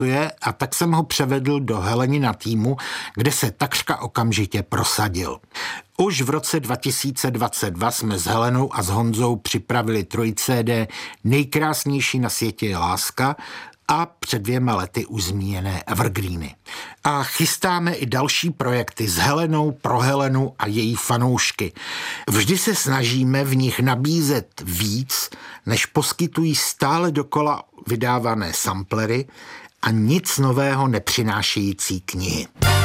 a tak jsem ho převedl do Helenina týmu, kde se takřka okamžitě prosadil. Už v roce 2022 jsme s Helenou a s Honzou připravili 3CD Nejkrásnější na světě je láska a před 2 lety už zmíněné Evergreeny. A chystáme i další projekty s Helenou, pro Helenu a její fanoušky. Vždy se snažíme v nich nabízet víc, než poskytují stále dokola vydávané samplery a nic nového nepřinášející knihy.